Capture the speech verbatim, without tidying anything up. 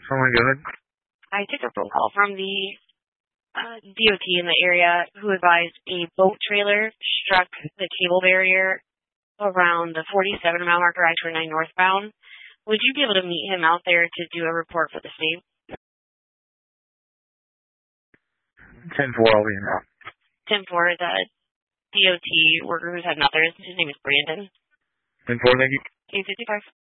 Oh my god. I took a phone call from the uh, D O T in the area who advised a boat trailer struck the cable barrier around the forty-seven mile marker I twenty-nine northbound. Would you be able to meet him out there to do a report for the state? ten four, I'll be in. ten four, the D O T worker who's heading out there, his name is Brandon. ten four, thank you. eight fifty-five.